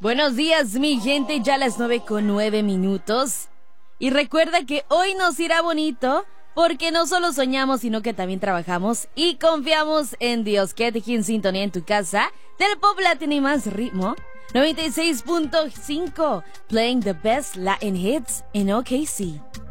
Buenos días, mi gente, ya las 9:09. Y recuerda que hoy nos irá bonito porque no solo soñamos, sino que también trabajamos y confiamos en Dios. Quédate aquí en sintonía en tu casa del Pop Latino y más ritmo. 96.5, playing the best Latin hits in OKC.